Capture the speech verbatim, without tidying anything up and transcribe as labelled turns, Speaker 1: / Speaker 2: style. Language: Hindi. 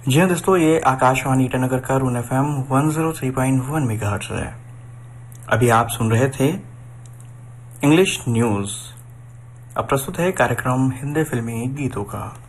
Speaker 1: जी हाँ दोस्तों, ये आकाशवाणी ईटानगर का रून F M one zero three point one megahertz है। अभी आप सुन रहे थे इंग्लिश न्यूज। अब प्रस्तुत है कार्यक्रम हिंदी फिल्मी गीतों का।